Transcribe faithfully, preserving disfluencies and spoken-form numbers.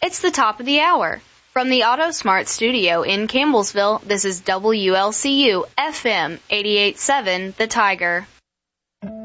It's the top of the hour. From the AutoSmart studio in Campbellsville, this is W L C U F M eighty-eight point seven, The Tiger.